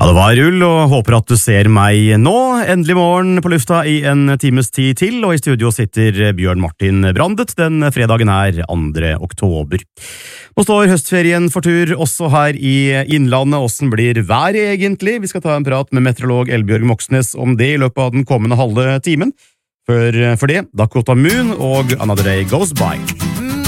Ja, det var rull, og håper at du ser meg nå. Endelig morgen på lufta i en times tid til, og i studio sitter Bjørn Martin Brandet. Den fredagen er 2. oktober. Nå står høstferien for tur også her i Innlandet. Hvordan blir været egentlig? Vi skal ta en prat med meteorolog Elbjørg Moxnes om det i løpet av den kommende halve timen. For det, Dakota Moon og Another Day Goes By.